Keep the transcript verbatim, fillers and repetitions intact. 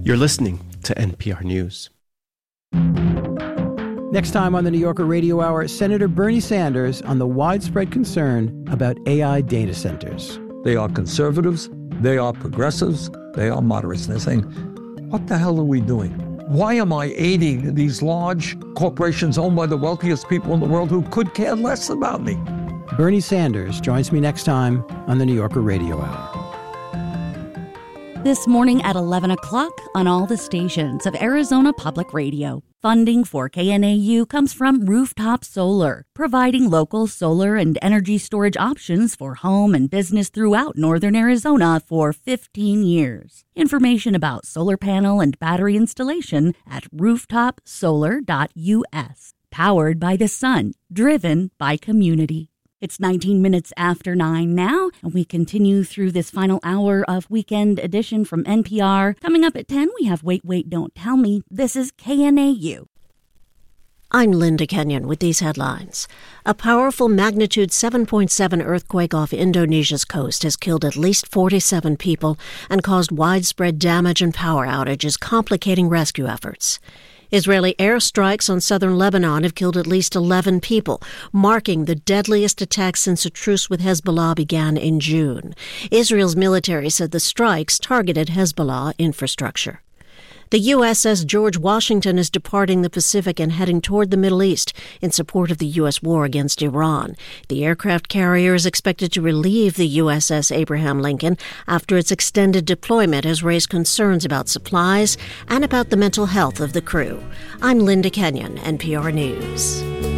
You're listening to N P R News. Next time on the New Yorker Radio Hour, Senator Bernie Sanders on the widespread concern about A I data centers. They are conservatives, they are progressives, they are moderates. And they're saying, what the hell are we doing? Why am I aiding these large corporations owned by the wealthiest people in the world who could care less about me? Bernie Sanders joins me next time on the New Yorker Radio Hour. This morning at eleven o'clock on all the stations of Arizona Public Radio. Funding for K N A U comes from Rooftop Solar, providing local solar and energy storage options for home and business throughout northern Arizona for fifteen years. Information about solar panel and battery installation at rooftop solar dot U S. Powered by the sun, driven by community. It's nineteen minutes after nine now, and we continue through this final hour of Weekend Edition from N P R. Coming up at ten, we have Wait, Wait, Don't Tell Me. This is K N A U. I'm Linda Kenyon with these headlines. A powerful magnitude seven point seven earthquake off Indonesia's coast has killed at least forty-seven people and caused widespread damage and power outages, complicating rescue efforts. Israeli airstrikes on southern Lebanon have killed at least eleven people, marking the deadliest attack since a truce with Hezbollah began in June. Israel's military said the strikes targeted Hezbollah infrastructure. The U S S George Washington is departing the Pacific and heading toward the Middle East in support of the U S war against Iran. The aircraft carrier is expected to relieve the U S S Abraham Lincoln after its extended deployment has raised concerns about supplies and about the mental health of the crew. I'm Linda Kenyon, N P R News.